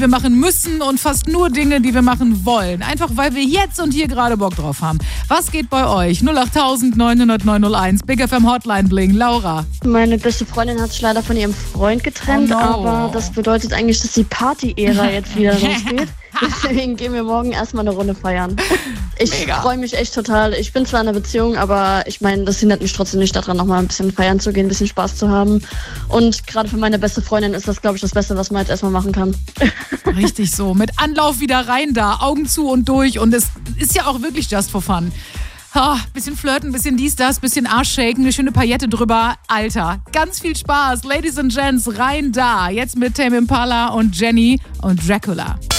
wir machen müssen und fast nur Dinge, die wir machen wollen. Einfach, weil wir jetzt und hier gerade Bock drauf haben. Was geht bei euch? 08000 900 901, Big FM Hotline Bling. Laura. Meine beste Freundin hat sich leider von ihrem Freund getrennt, aber das bedeutet eigentlich, dass die Party-Ära jetzt wieder losgeht. Deswegen gehen wir morgen erstmal eine Runde feiern. Ich freue mich echt total. Ich bin zwar in einer Beziehung, aber ich meine, das hindert mich trotzdem nicht daran, nochmal ein bisschen feiern zu gehen, ein bisschen Spaß zu haben. Und gerade für meine beste Freundin ist das, glaube ich, das Beste, was man jetzt erstmal machen kann. Richtig so. Mit Anlauf wieder rein da, Augen zu und durch. Und es ist ja auch wirklich just for fun. Bisschen flirten, bisschen dies, das, bisschen Arschshaken, eine schöne Paillette drüber. Alter, ganz viel Spaß. Ladies and Gents, rein da. Jetzt mit Tame Impala und Jenny und Dracula.